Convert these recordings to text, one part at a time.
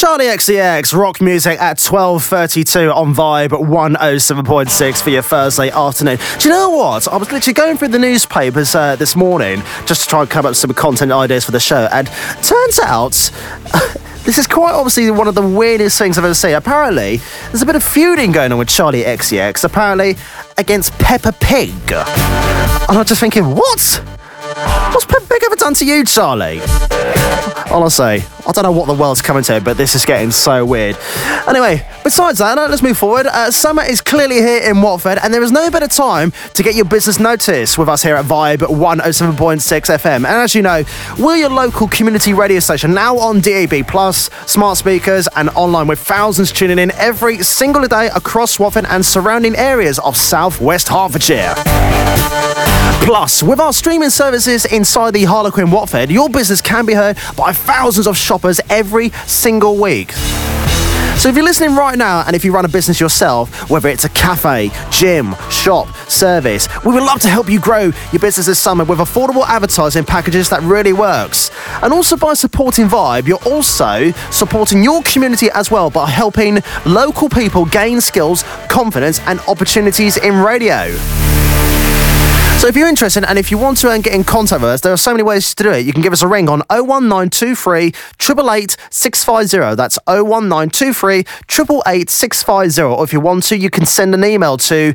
Charlie XCX, rock music at 12:32 on Vibe 107.6 for your Thursday afternoon. Do you know what? I was literally going through the newspapers this morning just to try and come up with some content ideas for the show, and turns out this is quite obviously one of the weirdest things I've ever seen. Apparently, there's a bit of feuding going on with Charlie XCX, apparently against Peppa Pig. And I'm just thinking, what? What's Peppa Pig ever done to you, Charlie? Honestly, I don't know what the world's coming to, but this is getting so weird. Anyway, besides that, let's move forward. Summer is clearly here in Watford, and there is no better time to get your business noticed with us here at Vibe 107.6 FM. And as you know, we're your local community radio station, now on DAB+, smart speakers, and online, with thousands tuning in every single day across Watford and surrounding areas of South West Hertfordshire. Plus, with our streaming services inside the Harlequin Watford, your business can be heard by thousands of shoppers every single week. So if you're listening right now, and if you run a business yourself, whether it's a cafe, gym, shop, service, we would love to help you grow your business this summer with affordable advertising packages that really works. And also by supporting Vibe, you're also supporting your community as well by helping local people gain skills, confidence and opportunities in radio. So if you're interested and if you want to get in contact with us, there are so many ways to do it. You can give us a ring on 01923 888 650. That's 01923 888 650. Or if you want to, you can send an email to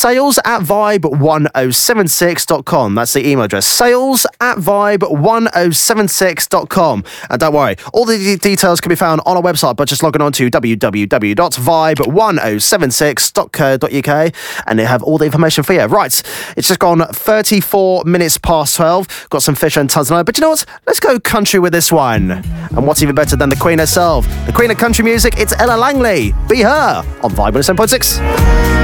sales@vibe1076.com. That's the email address, sales@vibe1076.com. And don't worry, all the details can be found on our website by just logging on to www.vibe1076.co.uk, and they have all the information for you. Right, it's just gone 34 minutes past 12. Got some fish and tons tonight, but you know what? Let's go country with this one. And what's even better than the Queen herself? The Queen of country music, it's Ella Langley. Be Her on Vibe 107.6.